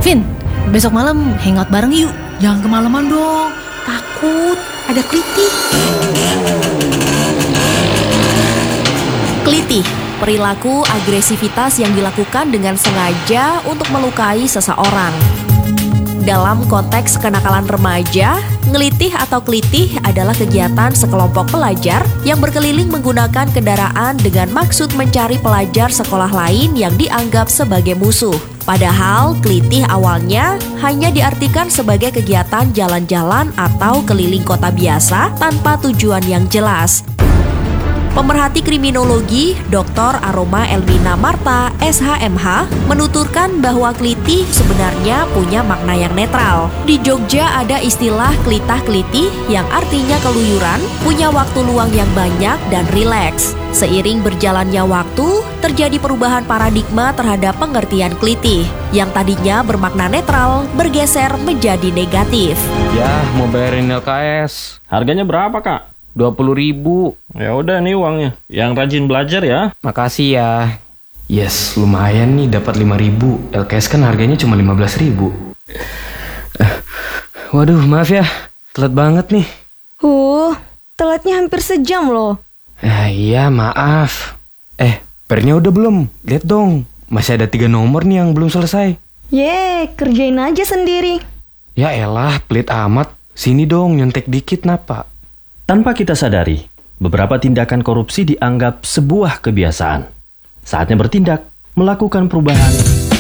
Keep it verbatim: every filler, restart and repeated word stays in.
Vin, besok malam hangout bareng yuk. Jangan kemalaman dong, takut ada kelitih. Kelitih, perilaku agresivitas yang dilakukan dengan sengaja untuk melukai seseorang. Dalam konteks kenakalan remaja, ngelitih atau kelitih adalah kegiatan sekelompok pelajar yang berkeliling menggunakan kendaraan dengan maksud mencari pelajar sekolah lain yang dianggap sebagai musuh. Padahal kelitih awalnya hanya diartikan sebagai kegiatan jalan-jalan atau keliling kota biasa tanpa tujuan yang jelas. Pemerhati kriminologi doktor Aroma Elmina Marta, S H M H, menuturkan bahwa kelitih sebenarnya punya makna yang netral. Di Jogja ada istilah kelitah-kelitih yang artinya keluyuran, punya waktu luang yang banyak dan rileks. Seiring berjalannya waktu, terjadi perubahan paradigma terhadap pengertian kelitih, yang tadinya bermakna netral bergeser menjadi negatif. Ya, mau bayarin L K S. Harganya berapa, Kak? dua puluh ribu. Ya udah nih uangnya. Yang rajin belajar ya. Makasih ya. Yes, lumayan nih dapat lima ribu. L K S kan harganya cuma lima belas ribu. Uh, waduh, maaf ya. Telat banget nih. Uh, telatnya hampir sejam loh. Eh, iya, maaf. Eh, pernya udah belum? Lihat dong. Masih ada tiga nomor nih yang belum selesai. Yeay, kerjain aja sendiri. Ya elah, pelit amat. Sini dong, nyontek dikit napa. Tanpa kita sadari, beberapa tindakan korupsi dianggap sebuah kebiasaan. Saatnya bertindak, melakukan perubahan